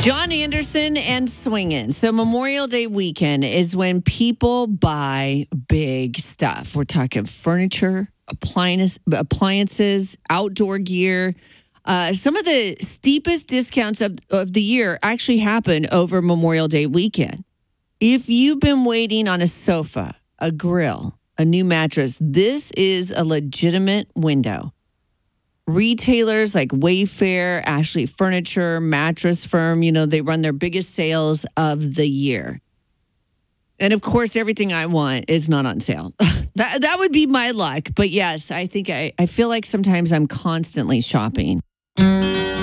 John Anderson and swinging. So Memorial Day weekend is when people buy big stuff. We're talking furniture, appliances, outdoor gear. Some of the steepest discounts of the year actually happen over Memorial Day weekend. If you've been waiting on a sofa, a grill, a new mattress, this is a legitimate window. Retailers like Wayfair, Ashley Furniture, Mattress Firm, they run their biggest sales of the year. And of course, everything I want is not on sale. That would be my luck. But yes, I think I feel like sometimes I'm constantly shopping.